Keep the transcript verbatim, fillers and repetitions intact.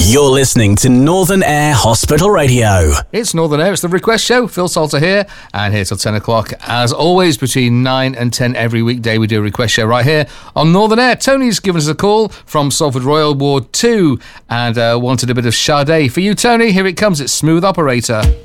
You're listening to Northern Air Hospital Radio. It's Northern Air, it's the Request Show. Phil Salter here, and here till ten o'clock. As always, between nine and ten every weekday, we do a Request Show right here on Northern Air. Tony's given us a call from Salford Royal Ward two and uh, wanted a bit of Sade. For you, Tony, here it comes. It's Smooth Operator.